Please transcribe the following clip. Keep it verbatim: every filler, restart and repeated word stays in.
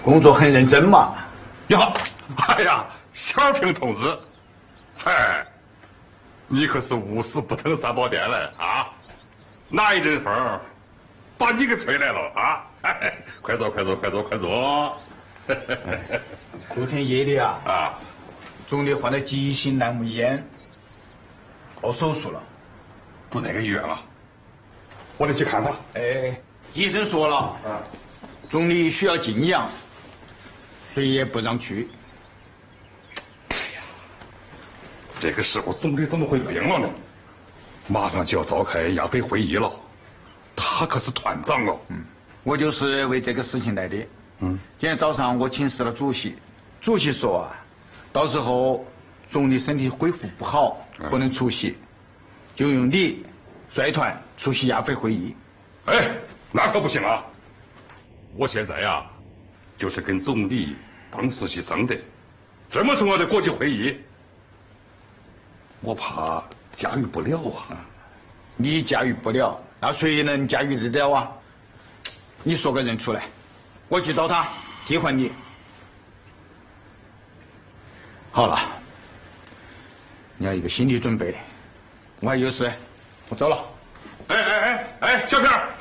工作很认真嘛。 呀，哎呀，小平同志，嗨，你可是无死不登三宝殿了啊！哪一阵风把你给吹来了啊？哎，快坐，快坐，快坐，快坐。 昨天夜里啊， 啊， 总理患了急性阑尾炎，做手术了。 住哪个医院了？我得去看他。 哎，医生说了，啊，总理需要静养，谁也不让去。 哎呀，这个时候总理怎么会病了呢？马上就要召开亚非会议了，他可是团长哦。 嗯，我就是为这个事情来的。嗯，今天早上我请示了主席，主席说啊，到时候总理身体恢复不好，不能出席，就用你率团出席亚非会议。 哎，那可不行啊！我现在呀，就是跟总理当实习生的，这么重要的国际会议，我怕驾驭不了啊。 你驾驭不了，那谁能驾驭得了啊？你说个人出来，我去找他替换你。好了，你要一个心理准备，我还有事，我走了。 哎哎哎哎，小平。